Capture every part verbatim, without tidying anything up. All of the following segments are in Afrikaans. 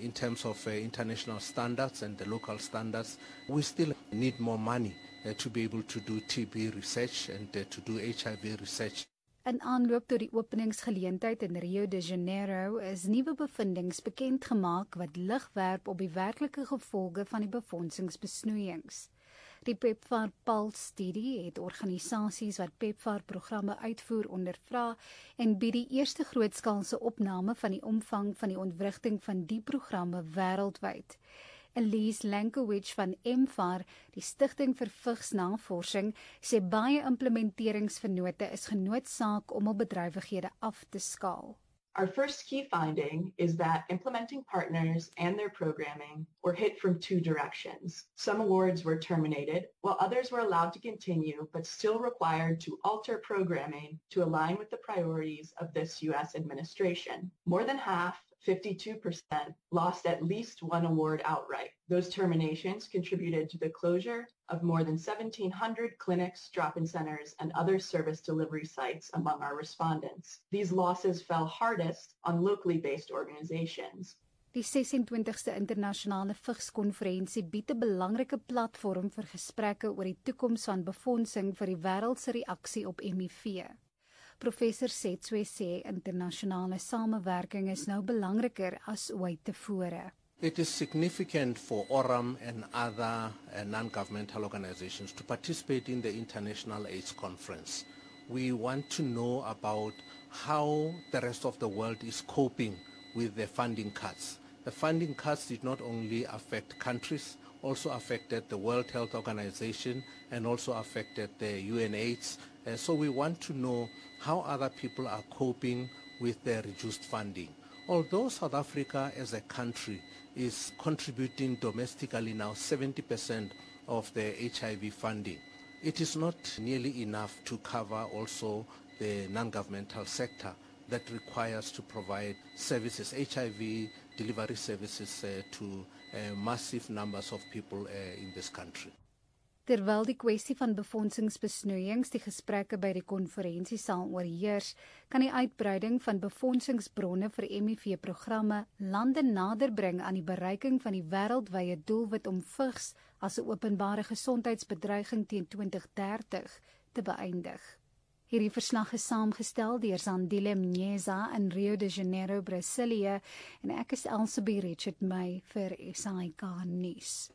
in terms of uh, international standards and the local standards. We still need more money uh, to be able to do T B research and uh, to do H I V research. In aanloop tot die openingsgeleentheid in Rio de Janeiro is nuwe bevindings bekend gemaak wat lig werp op die werklike gevolge van die befondsingsbesnoeiings. Die PEPFAR Pulse-studie het organisasies wat PEPFAR-programme uitvoer ondervra en bied die eerste grootskaalse opname van die omvang van die ontwrigting van die programme wêreldwyd. Elise Lankowicz van MFAR, die Stichting vir Vigsnavorsing, sê baie implementeringsvennote is genoodsaak om hul bedrywighede af te skaal. Our first key finding is that implementing partners and their programming were hit from two directions. Some awards were terminated, while others were allowed to continue, but still required to alter programming to align with the priorities of this U S administration. More than half, fifty-two percent, lost at least one award outright. Those terminations contributed to the closure of more than seventeen hundred clinics, drop-in centers, and other service delivery sites among our respondents. These losses fell hardest on locally based organizations. Die ses-en-twintigste internasionale vigskonferensie bied 'n belangrike platform vir gesprekke oor die toekoms van befondsing vir die wêreld se reaksie op M I V. Professor Setswe sê internasionale samewerking is nou belangriker as ooit tevore. It is significant for O R A M and other uh, non-governmental organizations to participate in the International AIDS Conference. We want to know about how the rest of the world is coping with the funding cuts. The funding cuts did not only affect countries, also affected the World Health Organization and also affected the U N AIDS. Uh, so we want to know how other people are coping with their reduced funding. Although South Africa as a country is contributing domestically now seventy percent of the H I V funding, it is not nearly enough to cover also the non-governmental sector that requires to provide services, H I V delivery services uh, to uh, massive numbers of people uh, in this country. Terwyl die kwessie van befondsingsbesnoeiings die gesprekke by die konferensie sal oorheers, kan die uitbreiding van befondsingsbronne vir M I V-programme lande nader bring aan die bereiking van die wêreldwye doelwit om vigs as 'n openbare gesondheidsbedreiging teen twintig dertig te beëindig. Hierdie verslag is saamgestel deur Zandile Mnyeza in Rio de Janeiro, Brasilia, en ek is Elsabie Richard May vir S A I K nuus.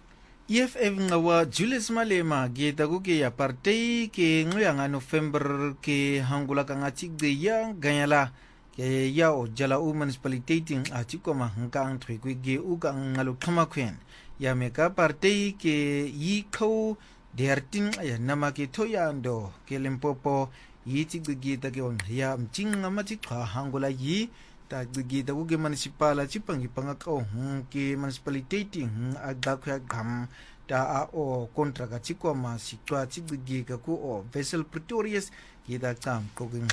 E F F ngawa Julius Malema ke taku ke ya partai ke ngoyanga November ke hangula kanga chigde ya ganyala ke ya o jala u municipality a chikoma ngkang thwekwe ge u ka ngalo khamakwen ya meka partai ke yi khau dertin ya nama ke thoyando ke Limpopo yi chigde ge ta ke on ya mchinga ma chikha hangula yi ta gigi ta ku ke municipal chipangi pangakao ke municipality agda khya gam ta a o kontra ka chikoma sikwa chigigi ka ku o vessel Pretorius ki da kam ko ging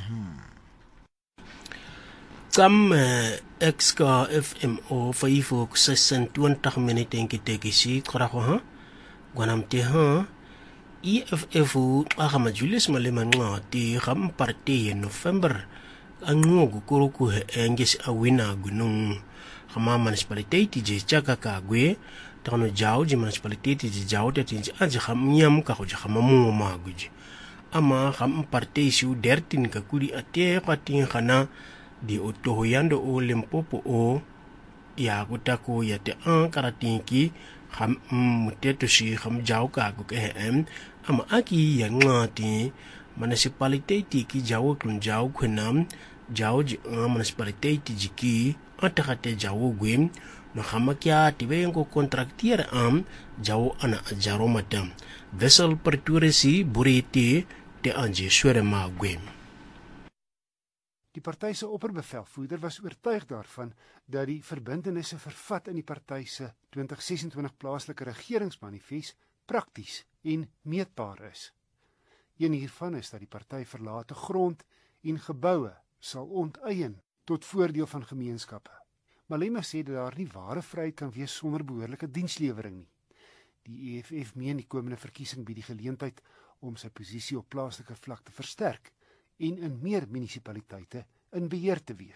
kam X K F M O faifo sesentwintig minute en kitekisi kra ho ha gwanam te ha E F F agama Julius Malema ngati gam party in November angogu kuruku engis awina gunung hama municipality je chaka ka gwe tano jaw je municipality je jaw te tinji aje hamnyam ka ho jama mu ma guji ama ham party su dertin ka kuli ate patin khana di oto yando o Limpopo o ya kutako ya te an karatinki ham muteto si ham jaw ka ku ke em ama aki ya ngati municipality ki jaw kun jaw khunam Jauji a municipality jiki atakate jawo gwem no hamakia tibengo kontraktier am jawo ana jaro madam vessel Pretorius buriti te anje swerema gwem. Die party se opperbevelvoerder was oortuig daarvan dat die verbintenisse vervat in die party se twintig sesentwintig plaaslike regeringsmanifest prakties en meetbaar is. Een hiervan is dat die party verlate grond en geboue sal onteien tot voordeel van gemeenskappe. Malema sê dat daar nie ware vryheid kan wees sonder behoorlike dienslewering nie. Die E F F meen die komende verkiesing bied die geleentheid om sy posisie op plaaslike vlak te versterk en in meer munisipaliteite in beheer te wees.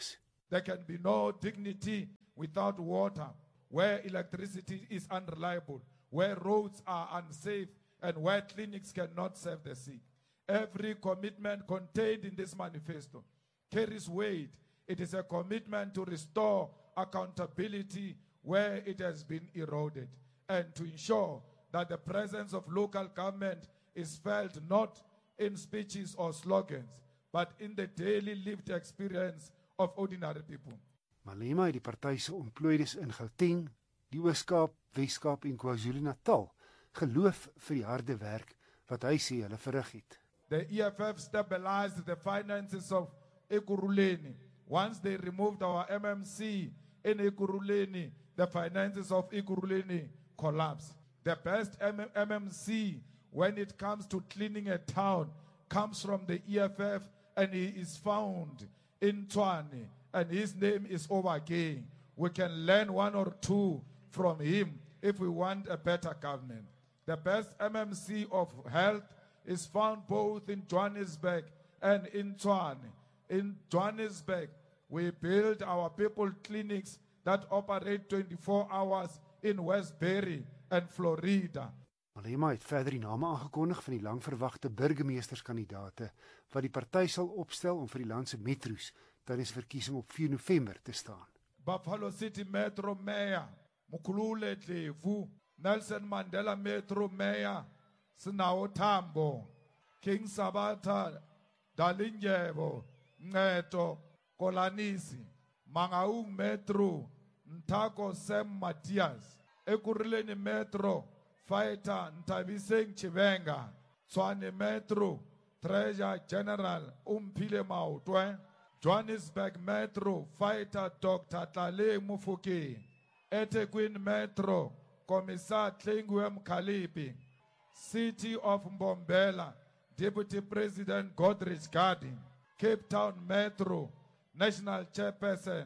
There can be no dignity without water, where electricity is unreliable, where roads are unsafe, and where clinics cannot serve the sick. Every commitment contained in this manifesto carries weight. It is a commitment to restore accountability where it has been eroded, and to ensure that the presence of local government is felt not in speeches or slogans, but in the daily lived experience of ordinary people. Malema het die party se ontplooides in Gauteng, die Oos-Kaap, Wes-Kaap en KwaZulu-Natal geloof vir die harde werk wat hy sê hulle verrig het. The E F F stabilized the finances of Ekurhuleni. Once they removed our M M C in Ekurhuleni, the finances of Ekurhuleni collapsed. The best M M C when it comes to cleaning a town comes from the E F F, and he is found in Tshwane, and his name is Obakeng. We can learn one or two from him if we want a better government. The best M M C of health is found both in Johannesburg and in Tshwane. In Johannesburg, we build our people clinics that operate twenty-four hours in Westbury and Florida. Malema het verder die name aangekondig van die langverwagte burgemeesterskandidaate wat die party sal opstel om vir die land se metro's tydens verkiesing op vier November te staan. Buffalo City Metro Mayor Mukhulule Dlevu, Nelson Mandela Metro Mayor Sinawo Tambo, King Sabata Dalindyebo, Ncedo Kolanisi, Mangaung Metro Ntako Sam Matias, Ekurhuleni Metro Fighter Ntabiseng Chivenga, Tshwane Metro Treasurer General Umphile Maotwe, Johannesburg Metro Fighter Doctor Tlale Mufokeng, eThekwini Metro Commissar Tlengwe Mkhalipi, City of Mbombela Deputy President Godrich Garding, Cape Town Metro National Chairperson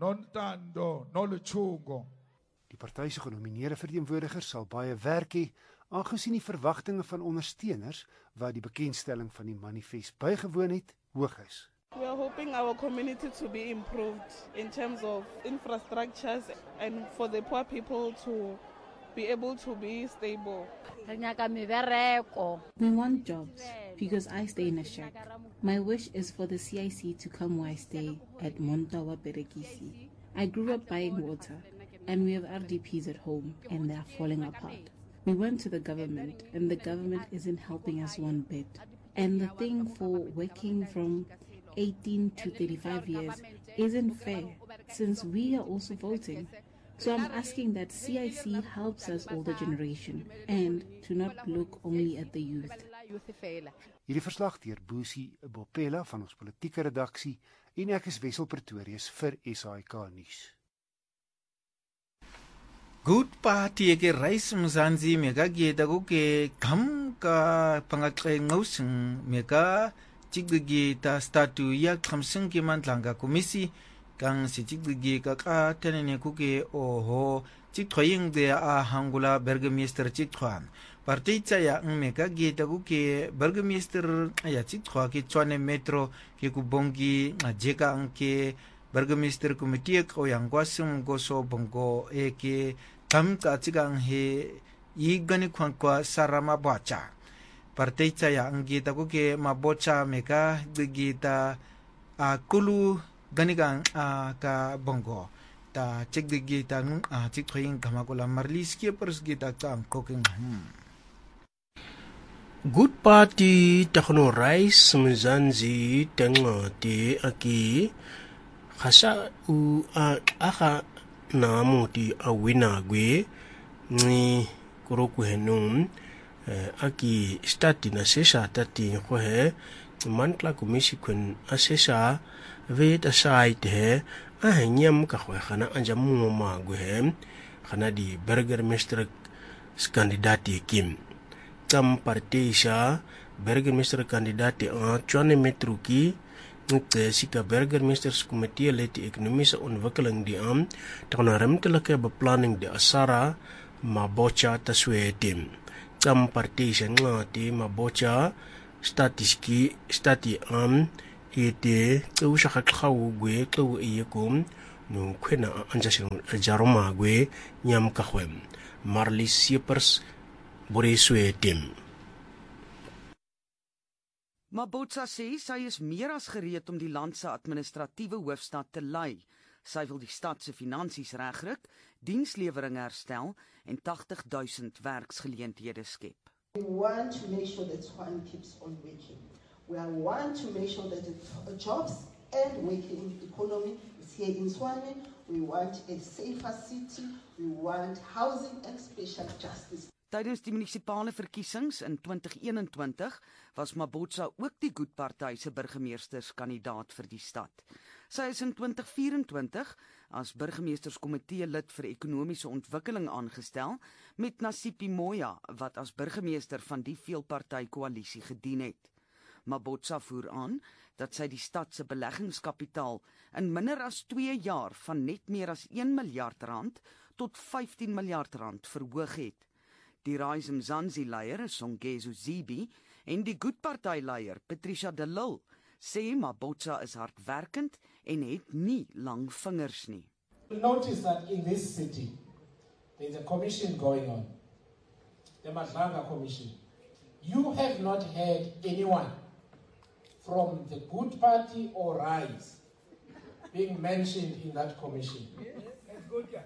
Nontando Noluchungo. Die party se genomineerde verteenwoordigers sal baie werk hê, aangesien die verwagtinge van ondersteuners wat die bekendstelling van die manifest bygewoon het, hoog is. We are hoping our community to be improved in terms of infrastructures and for the poor people to be able to be stable. We want jobs because I stay in a shack. My wish is for the C I C to come where I stay at Montawa Berekisi. I grew up buying water and we have R D Ps at home and they are falling apart. We went to the government and the government isn't helping us one bit. And the thing for working from eighteen to thirty-five years isn't fair since we are also voting. So I'm asking that C I C helps us older generation and to not look only at the youth. Hierdie verslag deur Boesie Bopela van ons politieke redaksie en ek is Wessel Pretorius vir S A I K nuus. Good party ke rais mzanzi meka gieta kuke kam ka pangaxenqusing meka Chigigita statu ya khamsing ki mantlanga komisi kang si chigigika ka tenene kuke oho chithoying de a hangula burgemeester chithwan partitsa ya meka gita kuke burgemeester ya chithwa ki Tshwane Metro ki kubongi jeka anke burgemeester committee ko yang kwasum goso bongo eke kam ka chigang he igani khwankwa sarama bacha Partita ya anggita ko ke mabocha meka gigita a kulu ganigang a ka bongo ta check gigita ng a chikhoying kamakula marliski pers gita ka ang cooking Good party takno rice mzanzi tengoti aki khasa u a aka namuti a winagwe ni kuroku henum Uh, aki stati na sesa tati ko he mantla komisi kun asesa ve ta site he a nyam ka khwa khana anjamu ma gu he khana di burgemeester kandidati kim tam partisha burgemeester kandidati a Tshwane Metro ki nte sika burgemeesters komitee leti ekonomiese ontwikkeling die aan dan ruimtelike beplanning die asara mabocha tasweetim Tam partisha ngati mabocha statiski stati am ete teu shaka tlau gwe teu e kom no kwena anjashin jaroma gwe nyam kahwem Marlies Schiepers Boriswe Tim. Mabotsa sê sy is meer as gereed om die land se administratiewe hoofstad te lei. Sy wil die stad se finansies regryk, dienslewering herstel en tachtig duisend werksgeleenthede skep. We want to make sure that Tshwane keeps on working. We want to make sure that the jobs and working economy is here in Tshwane. We want a safer city. We want housing and special justice. Tydens die munisipale verkiesings in twintig eenentwintig was Mabotsa ook die Good Party se burgemeesterskandidaat vir die stad. Sy is in twintig vyf-en-twintig as burgemeesterskomitee lid vir ekonomiese ontwikkeling aangestel met Nasipi Moya wat as burgemeester van die veelparty koalisie gedien het. Mabotsa voer aan dat sy die stad se beleggingskapitaal in minder as twee jaar van net meer as een miljard rand tot vyftien miljard rand verhoog het. Die Rise Mzansi-leier, Songezo Zibi, en die Good Party-leier, Patricia de Lille, sê Mabotsa is hardwerkend en het nie lang vingers nie. You'll notice that in this city, there's a commission going on, the Madlanga Commission. You have not heard anyone from the Good Party or Rise being mentioned in that commission. That's good, guy.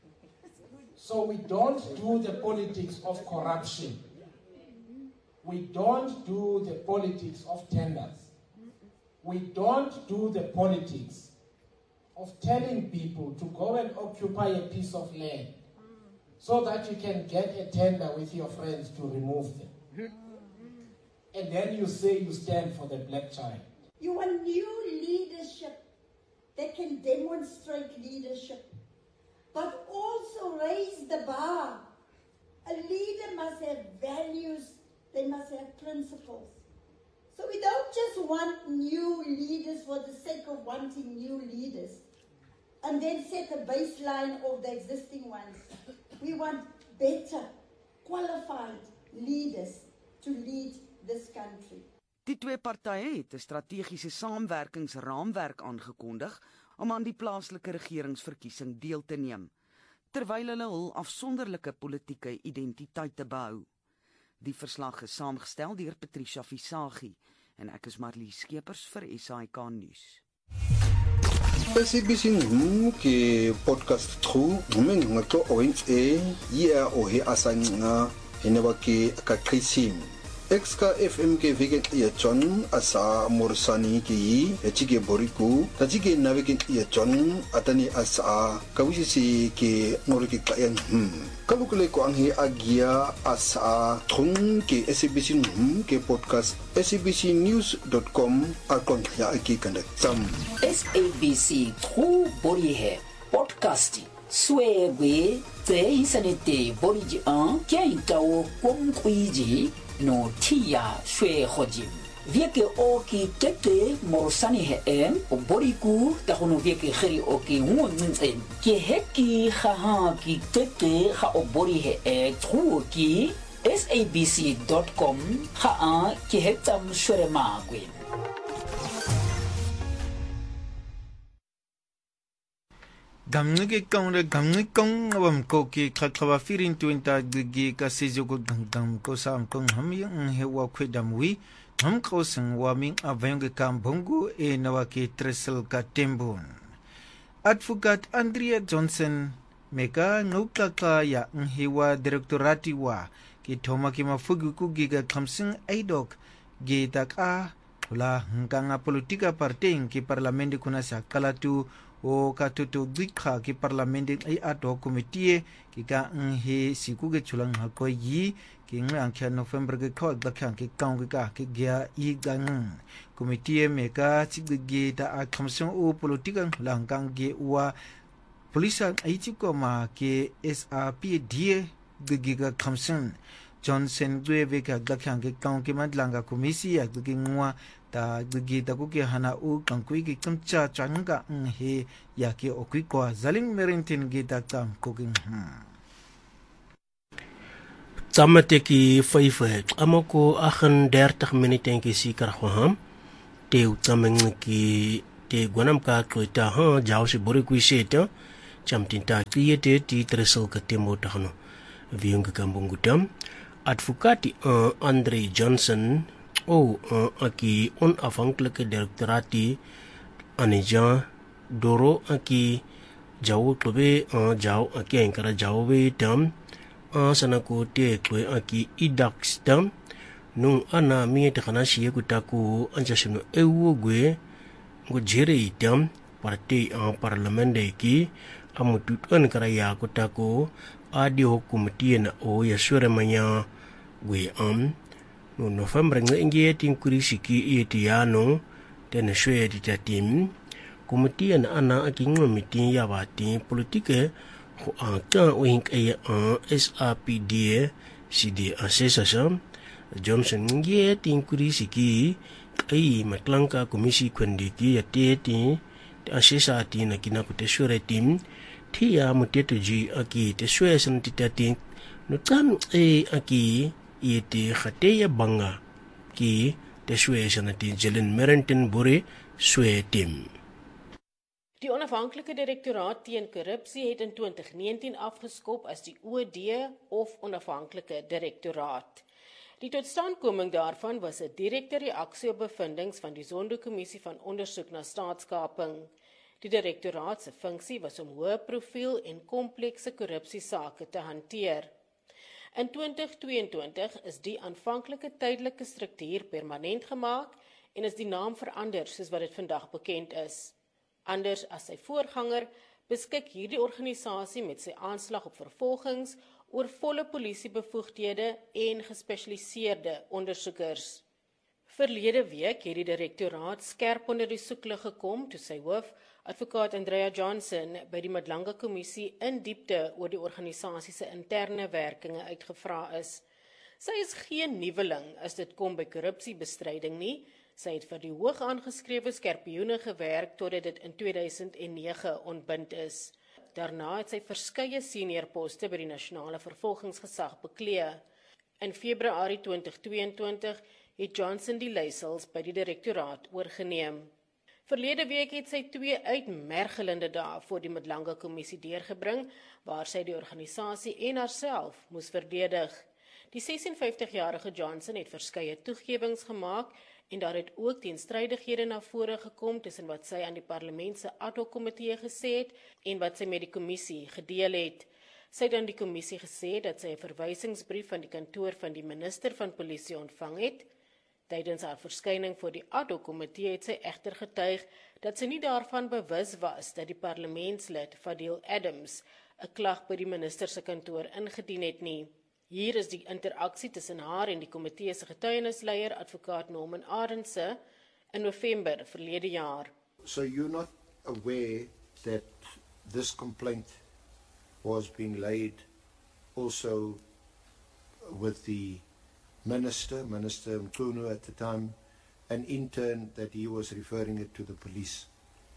So we don't do the politics of corruption. We don't do the politics of tenders. We don't do the politics of telling people to go and occupy a piece of land so that you can get a tender with your friends to remove them. And then you say you stand for the black child. You want new leadership that can demonstrate leadership, but also raise the bar. A leader must have values, they must have principles. So we don't just want new leaders for the sake of wanting new leaders and then set a baseline of the existing ones. We want better, qualified leaders to lead this country. Die twee partye het 'n strategiese samewerkingsraamwerk aangekondig om aan die plaaslike regeringsverkiesing deel te neem, terwyl hulle hul afsonderlike politieke identiteite behou. Die verslag is saamgestel deur Patricia Visagie en ek is Marlies Schiepers vir S A I K nuus. S A B C News ke podcast tru ngomeng ngotlo owens e ya o he asanga eneba ke akaqisim Exka F M ke vegan ya John asa morsani ki echike boriku tajike navegen ya John atani asa kawisi ke ngoriki kayan hm kalukule ko anghi agia asa thung ke S A B C News ke podcast s a b c news dot com akon ya aki kanda sam S A B C tru bori he podcasting swebe te insanete bori ji an kya itawo kom kuiji no tia shwe hojim vieke oki tete morsani he em o boriku ta hono vieke khiri oki ngunzen ke heki kha ki tete kha o bori he e truki s a b c dot com kha ke hetam shwere magwe gamne ke kaunde gamne kong awam ko ke khakhwa firin twinta gi ka sejo ko gangam ko sam kong ham yang he wa khwedam wi ham ko sing wa ming aveng ke kam bongo e nawa ke tresel ka tembon advocate Andrea Johnson meka ngukla ka ya nghiwa directorati wa ke thoma ke mafugu ku gi ka khamsing aidok ge taka la nganga politika parteng ke parlamente kuna sa kalatu o katutu gikha ki parlamente ai ato committee ki ka nghe siku ke chulang ha ko yi ki ngang kha November ke kho da khang ki kaung ka ki gya i gang committee me ka chigge ta a commission o politika lang kang ge wa police ai chi ko ma ke S R P D ge ga commission Johnson dwe ve ka da khang ki kaung ki madlanga committee ya ge ngwa ta gi ta ku ke hana u kang kui ki kamcha changa he ya ke okui ko zaling merentin gi ta kam cooking Tamate ki vyf amako agt dertig minute ki seker geham te utameng ki te gwanam ka kloita ha jao se bore kui seta cham tinta kriete ti tresel ka temo tahno viung ka mbungutam advokati uh, Andre Johnson o uh, aki onafhankelijke directorati aneja doro aki jauh klobe uh, jauh aki engkara jauh be tam uh, sana ko te kwe aki idax tam nung ana mi te kana shi ku taku anja sino ewo gwe go jere tam parti uh, parlament de ki amutut an kara ya ku taku adi hukum tiena o ya sure manya gwe am no November nga ingi tin kurisiki etiano tena shwe di tatim komitian ana aking mitin ya bati politike ho aka wing ay S R P D C D assessation Johnson ngi tin kurisiki ay matlangka komisi kwendiki ya teti assessa ti na kinakute shwe tim tia mutetuji aki te shwe san titatin no tam e aki iti khateya banga ki te shwe sanati Jelen Merrington Bure shwe tim. Die onafhanklike direktoraat teen korrupsie het in twintig negentien afgeskop as die O D of onafhanklike direktoraat. Die totstandkoming daarvan was 'n direkte reaksie op bevindinge van die Zondo-kommissie van ondersoek na staatskaping. Die direktoraat se funksie was om hoë profiel en komplekse korrupsiesake te hanteer. In twintig tweeëntwintig is die aanvanklike tydelike struktuur permanent gemaak en is die naam verander soos wat dit vandag bekend is. Anders as sy voorganger, beskik hierdie organisasie met sy aanslag op vervolgings oor volle polisiebevoegdhede en gespesialiseerde ondersoekers. Verlede week het die direktoraat skerp onder die soeklig gekom toe sy hoof, advokaat Andrea Johnson, by die Madlanga Kommissie in diepte oor die organisasie se interne werkinge uitgevra is. Sy is geen nuweling as dit kom by korrupsiebestryding nie. Sy het vir die hoog aangeskrewe skerpioene gewerk totdat dit in tweeduisend nege ontbind is. Daarna het sy verskeie senior poste by die nasionale vervolgingsgesag beklee. In Februarie twintig tweeëntwintig het Johnson die leiersels by die direktoraat oorgeneem. Verlede week het sy twee uitmergelende dae voor die Madlanga Kommissie deurgebring, waar sy die organisasie en haarself moes verdedig. Die ses en vyftig-jarige Johnson het verskeie toegewings gemaak en daar het ook teenstrydighede na vore gekom tussen wat sy aan die parlement se ad hoc komitee gesê het en wat sy met die kommissie gedeel het. Sy het aan die kommissie gesê dat sy 'n verwysingsbrief van die kantoor van die minister van polisie ontvang het. Tydens haar verskyning voor die ad hoc komitee het sy egter getuig dat sy nie daarvan bewus was dat die parlementslid Fadil Adams 'n klag by die minister se kantoor ingedien het nie. Hier is die interaksie tussen haar en die komitee se getuienisleier, advokaat Norman Arendse, in November verlede jaar. So you're not aware that this complaint was being laid also with the minister, Minister Mkhunu at the time, and in turn that he was referring it to the police?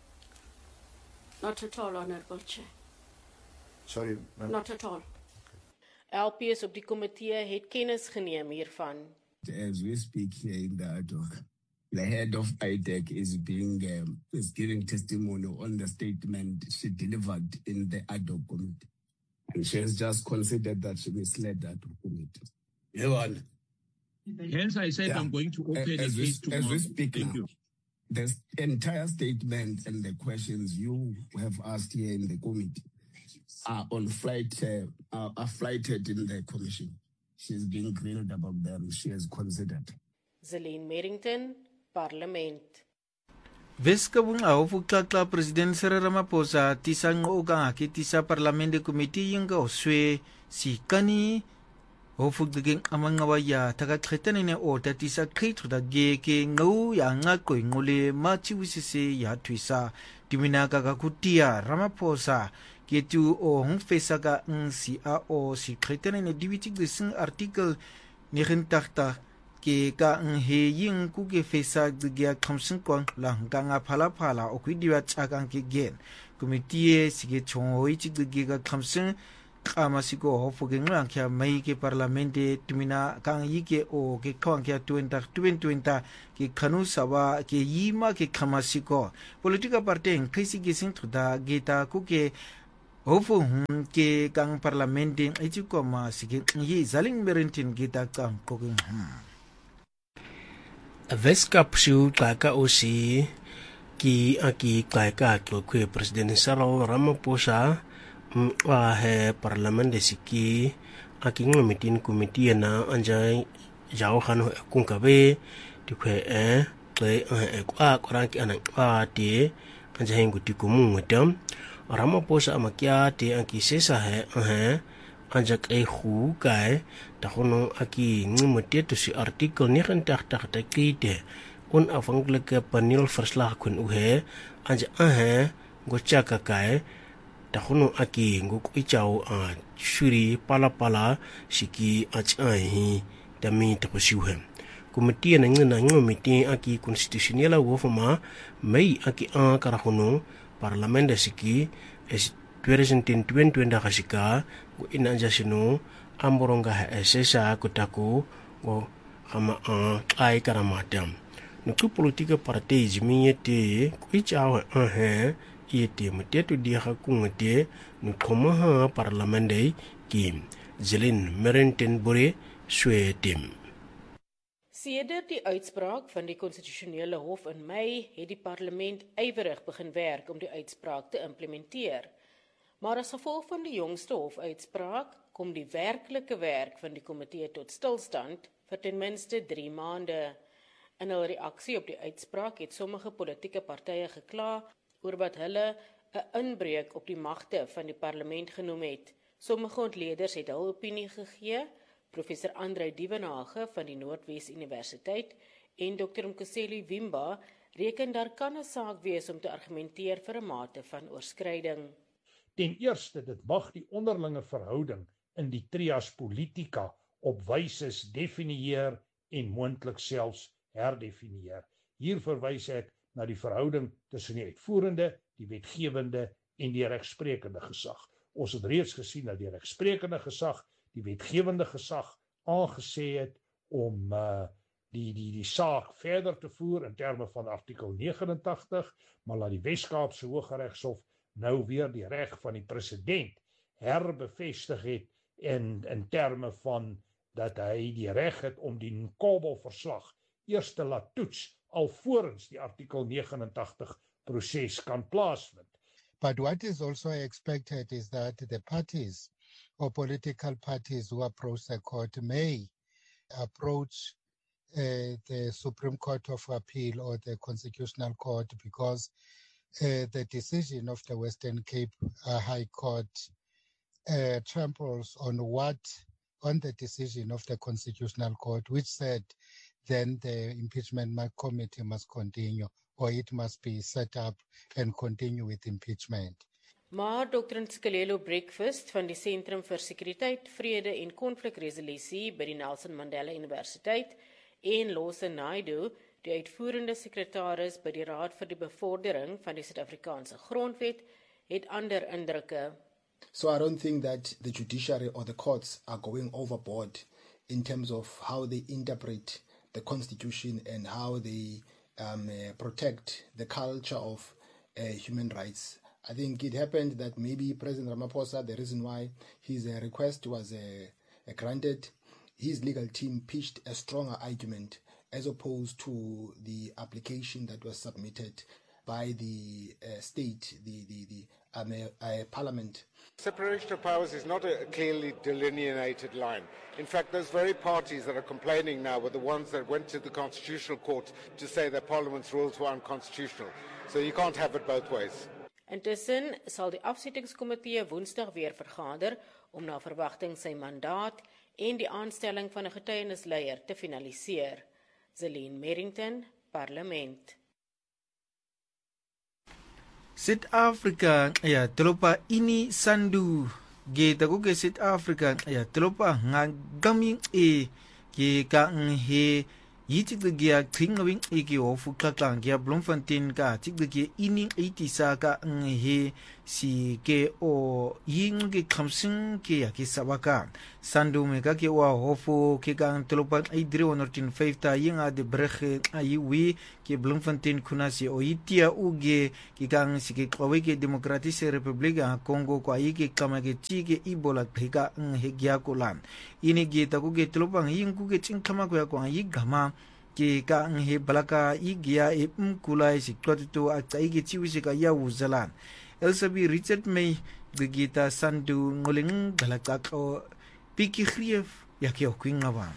Not at all, Honourable Chair. Sorry, ma'am. Not at all. L P S op die komitee het kennis geneem hiervan. As we speak here in the ad hoc, the head of I D E C is being um, is giving testimony on the statement she delivered in the ad hoc committee, and she has just considered that she misled that committee. Evan. Hence, I said yeah. I'm going to open as, the case we, as we speak Thank now, you. the entire statement and the questions you have asked here in the committee are on flight, uh, are, are flighted in the commission. She's being grilled about them. She has considered. Jelen Merrington, Parlement. Weskabung au klakla President Cyril Ramaphosa tisang oga ki tisa Parlement de Committee yung oswe si kani hofuk daging amang ngawaya taga kretan ne o tisa krit da ge ke ngau ya nga ko ngole machi wisise ya twisa diminaga ka kutia Ramaphosa ke tu o hong fesa ka si a o si kretan ne dibiti gesing artikel negentig ke ka he ying ku ke fesa gya khamsin kwang la nga nga phala phala o kwi diwa chakang ke gen committee si ke chong hoi chi ge ga khamsin kama siko hofu ke nglang kya mai ke parlamente tumina kang yike o ke kwang kya twenty twenty ke khanu sawa ke yima ke kama siko politika parte kaisi ke sing thuda geta ku ke hofu ke kang parlamente ichi ko ma sige yi zaling merentin geta kang ko ke Veskap siu kaka osi ki aki kaka ko kwe president Cyril Ramaphosa wa he parlament de siki aki ngomitin komiti na anja jao hanu kunkabe di kwe e kle e kwa koranki anak wa ti anja hengu ti kumu ngedam Ramaphosa amakia ti aki sesa he he anja kai hu kai ta hono aki ngumete to si artikel negentig ta kite onafhankelijke paneelverslag kun uhe anja ahe gochaka kai ta hono aki nguk ichao a shuri pala pala siki achai tami ta posiuhe komiti na ngina ngomiti aki constitutionela wofuma mai aki a kara hono parlament siki es twenty twenty kasika go inanja sino amboronga ha sesa kutaku go kama a ai karamatam no ku politika partai jimiete kuichawa ahe yete mutetu dia hakungete no komaha parlamente kim zelin merenten bore sweetim. Sedert die uitspraak van die konstitusionele hof in Mei het die parlement ywerig begin werk om die uitspraak te implementeer. Maar as gevolg van die jongste hofuitspraak kom die werklike werk van die komitee tot stilstand vir ten minste drie maande. In hul reaksie op die uitspraak het sommige politieke partye gekla oor wat hulle 'n inbreuk op die magte van die parlement genoem het. Sommige ontleeders het hul opinie gegee. Professor Andrei Dievenage van die Noordwes Universiteit en Dokter Mkoseli Wimba reken daar kan 'n saak wees om te argumenteer vir 'n mate van oorskryding. Ten eerste, dit mag die onderlinge verhouding in die trias politica op wyses definieer en moontlik selfs herdefinieer. Hier verwys ek na die verhouding tussen die uitvoerende, die wetgewende en die regsprekende gesag. Ons het reeds gesien dat die regsprekende gesag die wetgewende gesag aangesê het om uh, die, die, die saak verder te voer in terme van artikel negenentagtig, maar laat die Wes-Kaapse Hooggeregshof nou weer die reg van die president herbevestig het in, in terme van dat hy die reg het om die Nkobo-verslag eers te laat toets alvorens die artikel negenentagtig proses kan plaasvind. But what is also expected is that the parties or political parties who approach the court may approach uh, the Supreme Court of Appeal or the Constitutional Court because uh, the decision of the Western Cape uh, High Court uh, tramples on what on the decision of the Constitutional Court, which said then the impeachment committee must continue or it must be set up and continue with impeachment. Maar Dokter Ntsikelelo Breakfast van die Sentrum vir Sekuriteit, Vrede en Konflikresolusie by die Nelson Mandela Universiteit en Lawson Naidoo, die uitvoerende sekretaris by die Raad vir die Bevordering van die Suid-Afrikaanse Grondwet, het ander indrukke. So I don't think that the judiciary or the courts are going overboard in terms of how they interpret the constitution and how they um, uh, protect the culture of uh, human rights. I think it happened that maybe President Ramaphosa, the reason why his uh, request was uh, uh, granted, his legal team pitched a stronger argument as opposed to the application that was submitted by the uh, state, the, the, the um, uh, uh, parliament. Separation of powers is not a clearly delineated line. In fact, those very parties that are complaining now were the ones that went to the Constitutional Court to say that Parliament's rules were unconstitutional. So you can't have it both ways. Intussen sal die afsettingskomitee Woensdag weer vergader om na verwagting sy mandaat en die aanstelling van 'n getuienisleier te finaliseer. Zelene Merrington, Parlement. South Africa ya telopa ini sandu ge tago ke South Africa ya telopa ngagami e ke ka he yitik de gia kringwing e ke ofu kaklang ge Bloemfontein ka tik de ge ini eighty sa ka he si ke o ying ke khamsing ke ya ke sabaka sandu me ka ke wa hofo ke ka antlopa ai drie honderd vyf ta yinga de brege ai wi ke Bloemfontein kuna si o itia uge ke kang si ke kwawe ke Demokratiese Republiek ya Congo kwa ai ke kama ke ti ke ibola pheka he gya kolan ini ge ta ku ke tlopang ying ku ke ching khama ko ya kwa ai gama ke ka he balaka igia e mkula si kwatu a tsai ke chiwi se ka ya uzalan Elsabi Richard May Gita Sandu ngoling balaka ko piki khrief ya ke okwinga ba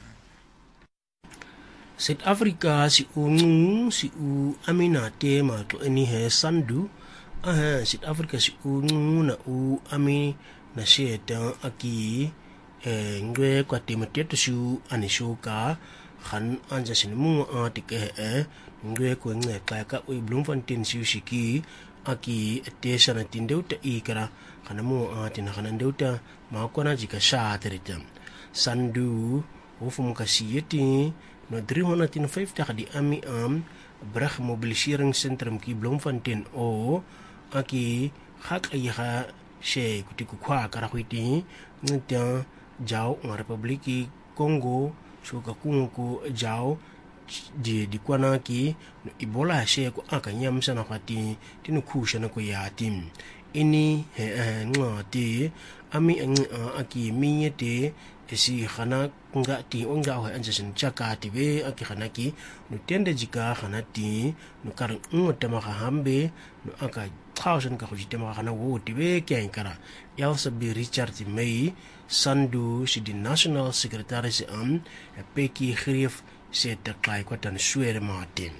South Africa si ungu si u aminate ma to eni he Sandu aha South Africa si ungu na u ami na sheta aki eh ngwe kwa temetetu su anishoka khan anja sin mu atike e ngwe ko nge ka ka u Bloemfontein si shiki aki tesha na tindeuta ikara kana mu atina kana ndeuta ma kona jika sha terita Sandu hofu mukasiyeti no drie honderd vyftig di ami am brug mobiliseringsentrum ki Bloemfontein o aki hak ayha she kutiku kwa karakwiti nta jao ng Republiki Congo shuka kungu jao di di kwana ki ibola she ko akanyam sana khati tinu khusha na ko yatim ini he ngati ami aki minyete esi khana nga ti onga ho anjasin chaka ti be aki khana ki no tende jika khana ti no kar ngota ma hambe no aka thousand ka khujite ma khana wo ti be kyan kara Elsabi Richard May Sandu si di National Secretary se am peki grief se te klai kwa dan swere Martin.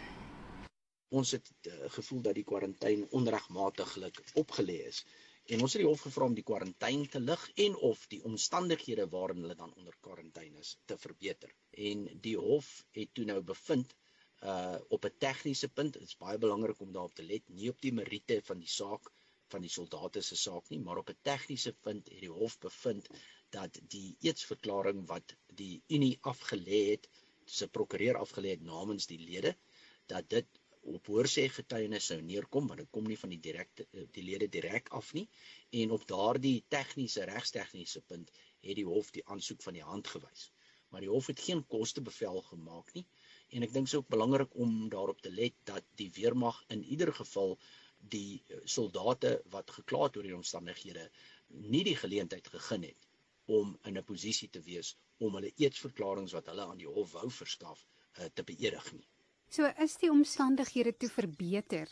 Ons het uh, gevoel dat die kwarantyne onregmatiglik opgelê is. En ons het die hof gevra om die kwarantyne te lig en of die omstandighede waarin hulle dan onder kwarantyne is te verbeter. En die hof het toe nou bevind uh op 'n tegniese punt, dit is baie belangrik om daarop te let, nie op die meriete van die saak van die soldate se saak nie, maar op 'n tegniese punt het die hof bevind dat die eetsverklaring wat die Unie afgelê het, se prokureur afgelê het namens die lede, dat dit op hoorsê getuienis sou neerkom, want dit kom nie van die direkte die lede direk af nie, en op daardie tegniese regstegniese punt het die hof die aansoek van die hand gewys. Maar die hof het geen kostebevel gemaak nie, en ek dink dit is ook belangrik om daarop te let dat die weermag in ieder geval die soldate wat gekla het oor die omstandighede nie die geleentheid gegee het om in 'n posisie te wees om hulle eetsverklaringe wat hulle aan die hof wou verskaf uh, te beëdig nie. So is die omstandighede toe verbeter?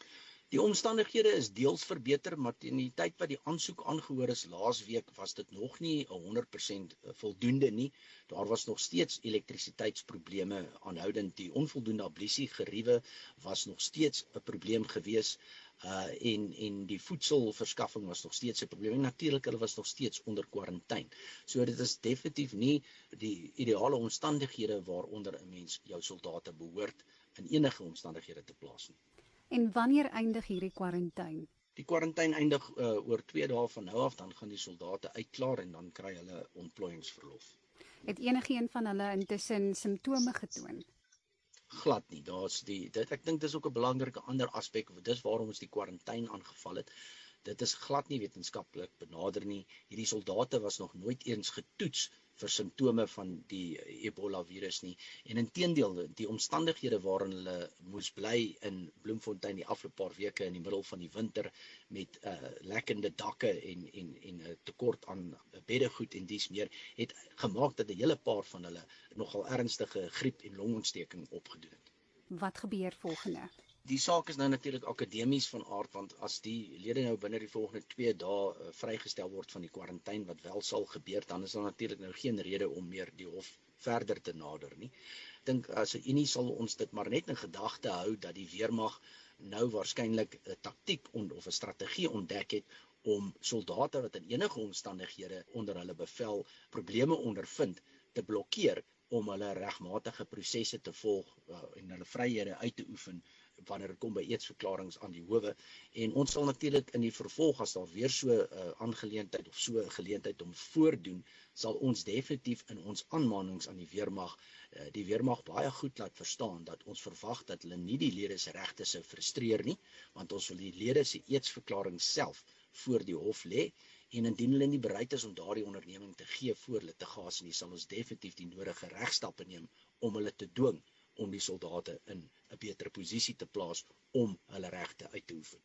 Die omstandighede is deels verbeter, maar teen die tyd wat die aansoek aangehoor is laasweek was dit nog nie honderd persent voldoende nie. Daar was nog steeds elektrisiteitsprobleme aanhoudend. Die onvoldoende ablusie geriewe was nog steeds 'n probleem gewees. Uh, en, en die voedselverskaffing was nog steeds 'n probleem. En natuurlik hulle was nog steeds onder kwarantyne. So dit is definitief nie die ideale omstandighede waaronder 'n mens jou soldate behoort in enige omstandighede te plaas nie. En wanneer eindig hierdie kwarantyne? Die kwarantyne eindig uh, oor twee dae van nou af, dan gaan die soldate uitklaar en dan kry hulle ontplooiingsverlof. Het enigeen van hulle intussen simptome getoon? Glad nie. Daar's die dit ek dink dis ook 'n belangrike ander aspek, dis waarom ons die kwarantyne aangeval het. Dit is glad nie wetenskaplik benader nie. Hierdie soldate was nog nooit eens getoets vir simptome van die Ebola virus nie. En inteendeel, die omstandighede waarin hulle moes bly in Bloemfontein die afgelope paar weke in die middel van die winter met uh, lekkende dakke en en en 'n tekort aan beddegoed en dies meer, het gemaak dat 'n hele paar van hulle nogal ernstige griep en longontsteking opgedoen het. Wat gebeur volgende? Die saak is nou natuurlik akademies van aard, want as die lede nou binne die volgende twee dae uh, vrygestel word van die kwarantyne wat wel sal gebeur, dan is daar natuurlik nou geen rede om meer die hof verder te nader nie. Ek dink as 'n unie sal ons dit maar net in gedagte hou dat die weermag nou waarskynlik 'n taktiek of 'n strategie ontdek het om soldate wat in enige omstandighede onder hulle bevel probleme ondervind te blokkeer om hulle regmatige prosesse te volg uh, en hulle vryhede uit te oefen wanneer dit kom by eetsverklaringe aan die howe. En ons sal natuurlik in die vervolg, as daar weer so 'n uh, aangeleentheid of so 'n geleentheid om voordoen, sal ons definitief in ons aanmanings aan die weermag uh, die weermag baie goed laat verstaan dat ons verwag dat hulle nie die lede se regte se frustreer nie, want ons wil die lede se eetsverklaring self voor die hof lê. En indien hulle nie bereid is om daardie onderneming te gee voor litigasie nie, sal ons definitief die nodige regstappe neem om hulle te dwing om die soldate in 'n beter posisie te plaas om hulle regte uit te oefen.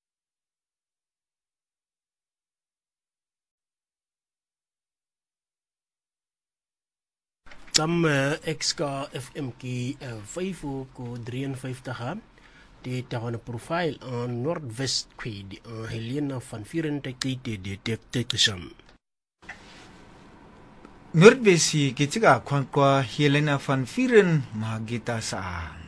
Tam X K F M ki vyf ko drieënvyftig die tahun profile aan Noordwest Kwedi Helena van vierentachtig de detectation. Noordwest ki tiga kwa Helena van Vieren magita sa